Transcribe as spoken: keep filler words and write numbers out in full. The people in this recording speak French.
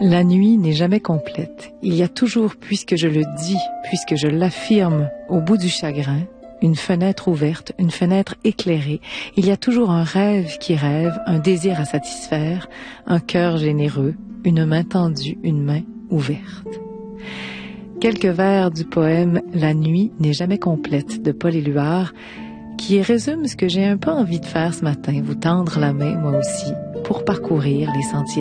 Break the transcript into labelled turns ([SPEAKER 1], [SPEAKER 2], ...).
[SPEAKER 1] La nuit n'est jamais complète. Il y a toujours, puisque je le dis, puisque je l'affirme, au bout du chagrin, une fenêtre ouverte, une fenêtre éclairée. Il y a toujours un rêve qui rêve, un désir à satisfaire, un cœur généreux, une main tendue, une main ouverte. Quelques vers du poème « La nuit n'est jamais complète » de Paul Éluard, qui résume ce que j'ai un peu envie de faire ce matin, vous tendre la main, moi aussi, pour parcourir les sentiers